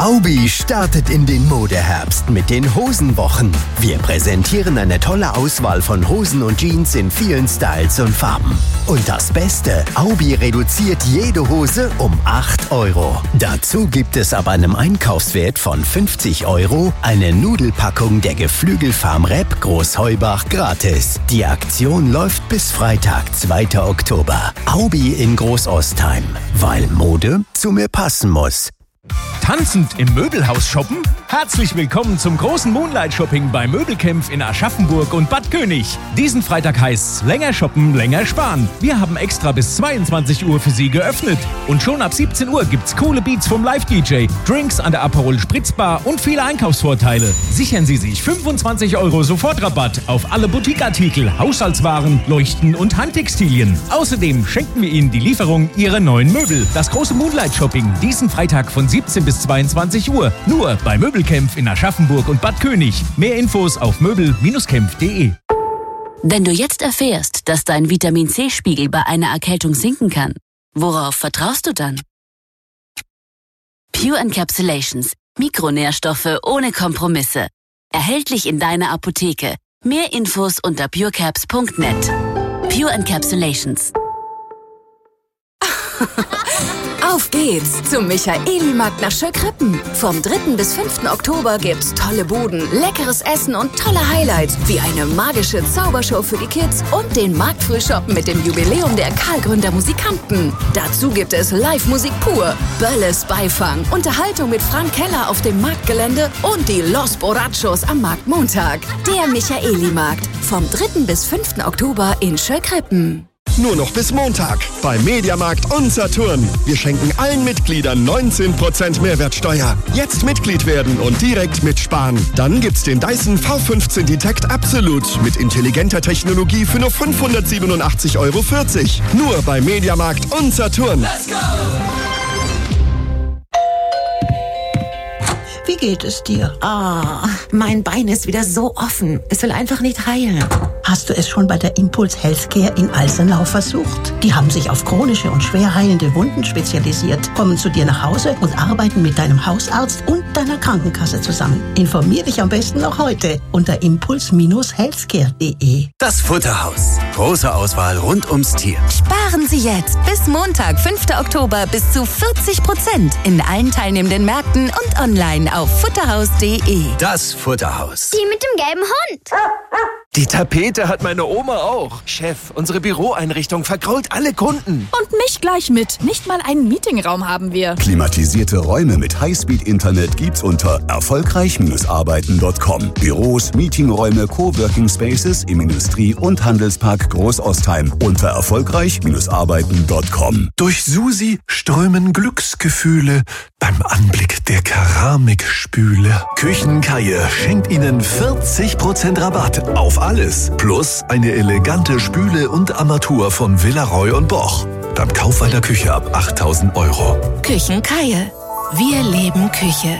Aubi startet in den Modeherbst mit den Hosenwochen. Wir präsentieren eine tolle Auswahl von Hosen und Jeans in vielen Styles und Farben. Und das Beste, Aubi reduziert jede Hose um 8 €. Dazu gibt es ab einem Einkaufswert von 50 € eine Nudelpackung der Geflügelfarm Repp Großheubach gratis. Die Aktion läuft bis Freitag, 2. Oktober. Aubi in Großostheim, weil Mode zu mir passen muss. Tanzend im Möbelhaus shoppen? Herzlich willkommen zum großen Moonlight Shopping bei Möbelkämpf in Aschaffenburg und Bad König. Diesen Freitag heißt's länger shoppen, länger sparen. Wir haben extra bis 22 Uhr für Sie geöffnet. Und schon ab 17 Uhr gibt's coole Beats vom Live-DJ, Drinks an der Aperol Spritzbar und viele Einkaufsvorteile. Sichern Sie sich 25 € Sofortrabatt auf alle Boutiqueartikel, Haushaltswaren, Leuchten und Handtextilien. Außerdem schenken wir Ihnen die Lieferung Ihrer neuen Möbel. Das große Moonlight Shopping diesen Freitag von 17 bis 22 Uhr. Nur bei Möbelkämpf in Aschaffenburg und Bad König. Mehr Infos auf möbel-kämpf.de. Wenn du jetzt erfährst, dass dein Vitamin-C-Spiegel bei einer Erkältung sinken kann, worauf vertraust du dann? Pure Encapsulations. Mikronährstoffe ohne Kompromisse. Erhältlich in deiner Apotheke. Mehr Infos unter purecaps.net. Pure Encapsulations. Auf geht's zum Michaeli-Markt nach Schöckrippen. Vom 3. bis 5. Oktober gibt's tolle Buden, leckeres Essen und tolle Highlights, wie eine magische Zaubershow für die Kids und den Marktfrühshop mit dem Jubiläum der Karlgründer Musikanten. Dazu gibt es Live-Musik pur, Bölles Beifang, Unterhaltung mit Frank Keller auf dem Marktgelände und die Los Borrachos am Marktmontag. Der Michaeli-Markt vom 3. bis 5. Oktober in Schöckrippen. Nur noch bis Montag bei Mediamarkt und Saturn. Wir schenken allen Mitgliedern 19% Mehrwertsteuer. Jetzt Mitglied werden und direkt mitsparen. Dann gibt's den Dyson V15 Detect Absolute mit intelligenter Technologie für nur 587,40 €. Nur bei Mediamarkt und Saturn. Let's go! Wie geht es dir? Mein Bein ist wieder so offen. Es will einfach nicht heilen. Hast du es schon bei der Impuls Healthcare in Alsenau versucht? Die haben sich auf chronische und schwer heilende Wunden spezialisiert, kommen zu dir nach Hause und arbeiten mit deinem Hausarzt und deiner Krankenkasse zusammen. Informier dich am besten noch heute unter impuls-healthcare.de. Das Futterhaus. Große Auswahl rund ums Tier. Sparen Sie jetzt bis Montag, 5. Oktober bis zu 40% in allen teilnehmenden Märkten und online auf futterhaus.de. Das Futterhaus. Die mit dem gelben Hund. Die Tapete hat meine Oma auch. Chef, unsere Büroeinrichtung vergrault alle Kunden. Und mich gleich mit. Nicht mal einen Meetingraum haben wir. Klimatisierte Räume mit Highspeed-Internet gibt's unter erfolgreich-arbeiten.com. Büros, Meetingräume, Coworking Spaces im Industrie- und Handelspark Großostheim unter erfolgreich-arbeiten.com. Durch Susi strömen Glücksgefühle beim Anblick der Keramikspüle. Küchenkaie schenkt Ihnen 40% Rabatt auf alles. Plus eine elegante Spüle und Armatur von Villaroy und Boch. Beim Kauf einer Küche ab 8.000 €. Küchenkaie. Wir leben Küche.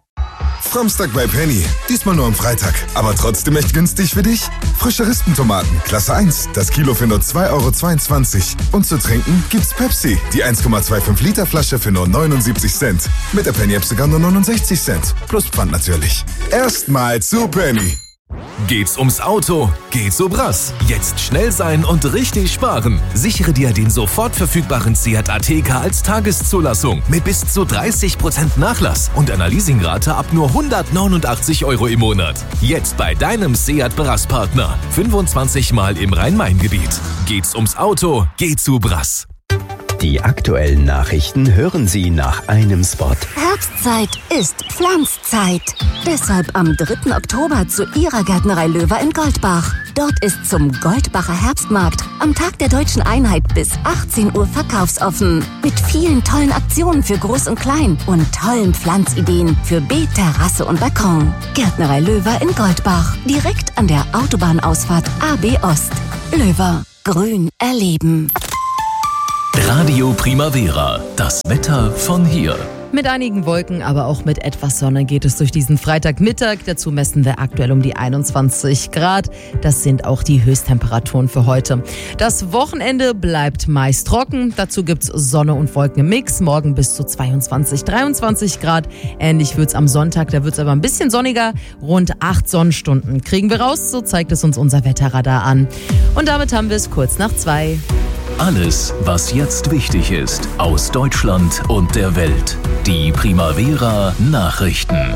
Samstag bei Penny. Diesmal nur am Freitag. Aber trotzdem echt günstig für dich. Frische Rispentomaten, Klasse 1. Das Kilo für nur 2,22 €. Und zu trinken gibt's Pepsi. Die 1,25 Liter Flasche für nur 79 Cent. Mit der Penny-App sogar nur 69 Cent. Plus Pfand natürlich. Erstmal zu Penny. Geht's ums Auto? Geht's so Brass. Jetzt schnell sein und richtig sparen. Sichere dir den sofort verfügbaren Seat Ateca als Tageszulassung mit bis zu 30% Nachlass und einer Leasingrate ab nur 189 € im Monat. Jetzt bei deinem Seat Brass-Partner. 25 Mal im Rhein-Main-Gebiet. Geht's ums Auto? Geht's zu Brass. Die aktuellen Nachrichten hören Sie nach einem Spot. Herbstzeit ist Pflanzzeit. Deshalb am 3. Oktober zu Ihrer Gärtnerei Löwer in Goldbach. Dort ist zum Goldbacher Herbstmarkt am Tag der Deutschen Einheit bis 18 Uhr verkaufsoffen. Mit vielen tollen Aktionen für Groß und Klein und tollen Pflanzideen für Beet, Terrasse und Balkon. Gärtnerei Löwer in Goldbach. Direkt an der Autobahnausfahrt AB Ost. Löwer. Grün erleben. Radio Primavera. Das Wetter von hier. Mit einigen Wolken, aber auch mit etwas Sonne geht es durch diesen Freitagmittag. Dazu messen wir aktuell um die 21 Grad. Das sind auch die Höchsttemperaturen für heute. Das Wochenende bleibt meist trocken. Dazu gibt's Sonne und Wolken im Mix. Morgen bis zu 22, 23 Grad. Ähnlich wird's am Sonntag. Da wird's aber ein bisschen sonniger. Rund 8 Sonnenstunden kriegen wir raus. So zeigt es uns unser Wetterradar an. Und damit haben wir es kurz nach 2. Alles, was jetzt wichtig ist, aus Deutschland und der Welt. Die Primavera Nachrichten.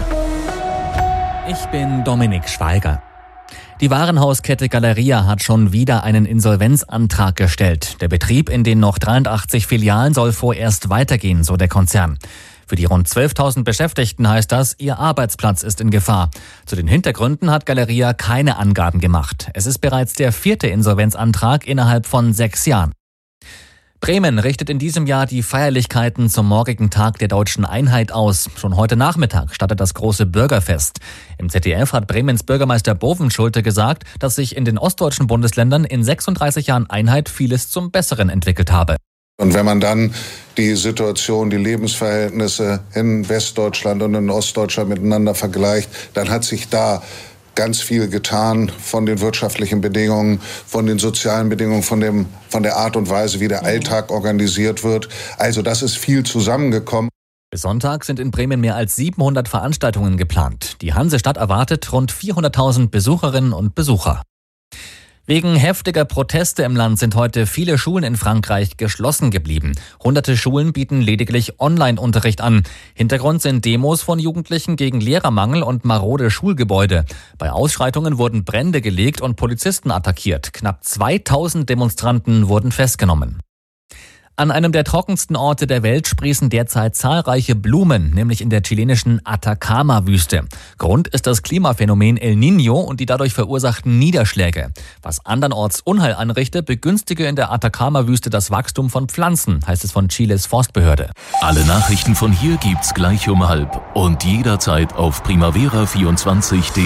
Ich bin Dominik Schweiger. Die Warenhauskette Galeria hat schon wieder einen Insolvenzantrag gestellt. Der Betrieb in den noch 83 Filialen soll vorerst weitergehen, so der Konzern. Für die rund 12.000 Beschäftigten heißt das, ihr Arbeitsplatz ist in Gefahr. Zu den Hintergründen hat Galeria keine Angaben gemacht. Es ist bereits der 4. Insolvenzantrag innerhalb von 6 Jahren. Bremen richtet in diesem Jahr die Feierlichkeiten zum morgigen Tag der Deutschen Einheit aus. Schon heute Nachmittag startet das große Bürgerfest. Im ZDF hat Bremens Bürgermeister Bovenschulte gesagt, dass sich in den ostdeutschen Bundesländern in 36 Jahren Einheit vieles zum Besseren entwickelt habe. Und wenn man dann die Situation, die Lebensverhältnisse in Westdeutschland und in Ostdeutschland miteinander vergleicht, dann hat sich da ganz viel getan von den wirtschaftlichen Bedingungen, von den sozialen Bedingungen, von der Art und Weise, wie der Alltag organisiert wird. Also das ist viel zusammengekommen. Bis Sonntag sind in Bremen mehr als 700 Veranstaltungen geplant. Die Hansestadt erwartet rund 400.000 Besucherinnen und Besucher. Wegen heftiger Proteste im Land sind heute viele Schulen in Frankreich geschlossen geblieben. Hunderte Schulen bieten lediglich Online-Unterricht an. Hintergrund sind Demos von Jugendlichen gegen Lehrermangel und marode Schulgebäude. Bei Ausschreitungen wurden Brände gelegt und Polizisten attackiert. Knapp 2000 Demonstranten wurden festgenommen. An einem der trockensten Orte der Welt sprießen derzeit zahlreiche Blumen, nämlich in der chilenischen Atacama-Wüste. Grund ist das Klimaphänomen El Niño und die dadurch verursachten Niederschläge. Was andernorts Unheil anrichte, begünstige in der Atacama-Wüste das Wachstum von Pflanzen, heißt es von Chiles Forstbehörde. Alle Nachrichten von hier gibt's gleich um 12 und jederzeit auf primavera24.de.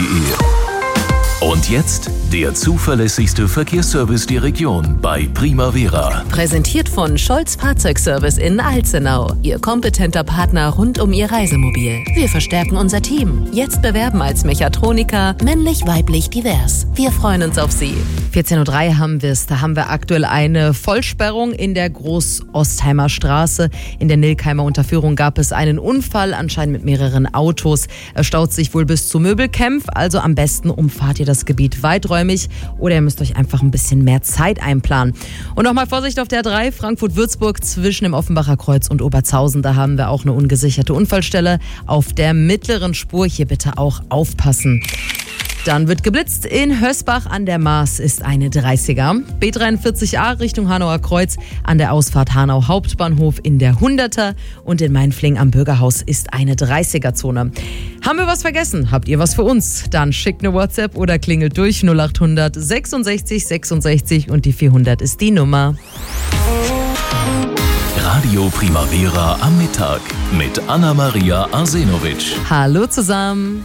Und jetzt der zuverlässigste Verkehrsservice der Region bei Primavera. Präsentiert von Scholz Fahrzeugservice in Alzenau. Ihr kompetenter Partner rund um Ihr Reisemobil. Wir verstärken unser Team. Jetzt bewerben als Mechatroniker, männlich, weiblich, divers. Wir freuen uns auf Sie. 14.03 Uhr haben wir es. Da haben wir aktuell eine Vollsperrung in der Großostheimer Straße. In der Nilkheimer Unterführung gab es einen Unfall, anscheinend mit mehreren Autos. Er staut sich wohl bis zu Möbelkämpf, also am besten umfahrt ihr das Gebiet weiträumig oder ihr müsst euch einfach ein bisschen mehr Zeit einplanen. Und nochmal Vorsicht auf der 3, Frankfurt-Würzburg zwischen dem Offenbacher Kreuz und Oberzhausen. Da haben wir auch eine ungesicherte Unfallstelle auf der mittleren Spur. Hier bitte auch aufpassen. Dann wird geblitzt. In Hösbach an der Maas ist eine 30er. B43a Richtung Hanauer Kreuz an der Ausfahrt Hanau Hauptbahnhof in der 100er. Und in Mainfling am Bürgerhaus ist eine 30er-Zone. Haben wir was vergessen? Habt ihr was für uns? Dann schickt eine WhatsApp oder klingelt durch 0800 66 66 und die 400 ist die Nummer. Radio Primavera am Mittag mit Anna-Maria Arsenovic. Hallo zusammen.